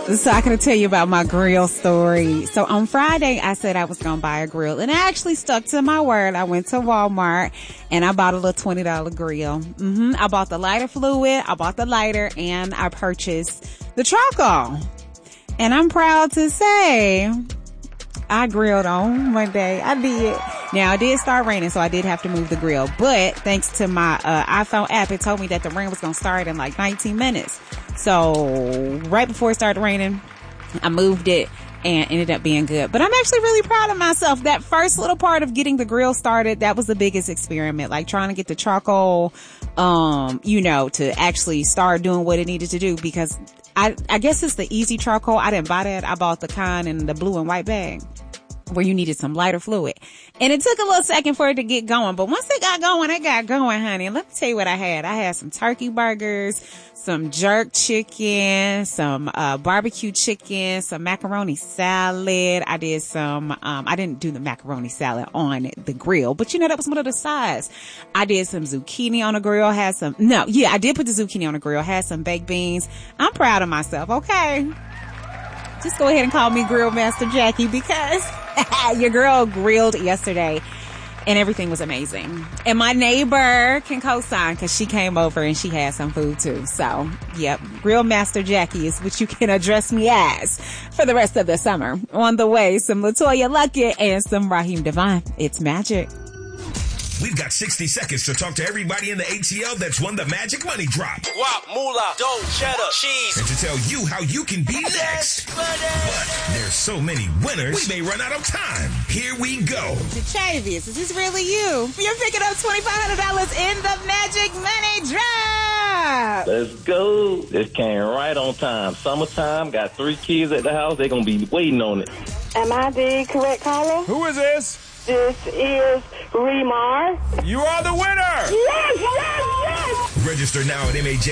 So I can tell you about my grill story. So on Friday, I said I was going to buy a grill, and I actually stuck to my word. I went to Walmart and I bought a little $20 grill. I bought the lighter fluid, I bought the lighter, and I purchased the charcoal. And I'm proud to say I grilled on Monday. I did. Now, it did start raining, so I did have to move the grill. But thanks to my iPhone app, it told me that the rain was going to start in like 19 minutes. So right before it started raining, I moved it and ended up being good. But I'm actually really proud of myself. That first little part of getting the grill started, that was the biggest experiment. Like trying to get the charcoal, to actually start doing what it needed to do, because I guess it's the easy charcoal. I didn't buy that. I bought the kind in the blue and white bag where you needed some lighter fluid. And it took a little second for it to get going. But once it got going, honey. And let me tell you what I had. I had some turkey burgers, some jerk chicken, some barbecue chicken, some macaroni salad. I did some, I didn't do the macaroni salad on the grill, but that was one of the sides. I did some zucchini on the grill, I did put the zucchini on the grill, had some baked beans. I'm proud of myself, okay? Just go ahead and call me Grill Master Jackie, because your girl grilled yesterday and everything was amazing. And my neighbor can co-sign because she came over and she had some food too. So, yep, Grill Master Jackie is what you can address me as for the rest of the summer. On the way, some LaToya Luckett and some Raheem Devine. It's magic. We've got 60 seconds to talk to everybody in the ATL that's won the Magic Money Drop. Guap, moolah, dough, cheddar, cheese. And to tell you how you can be next. But there's so many winners, we may run out of time. Here we go. Chavis, is this really you? You're picking up $2,500 in the Magic Money Drop. Let's go. This came right on time. Summertime, got 3 kids at the house. They're going to be waiting on it. Am I the correct caller? Who is this? This is Remar. You are the winner! Yes! Register now at MAJ.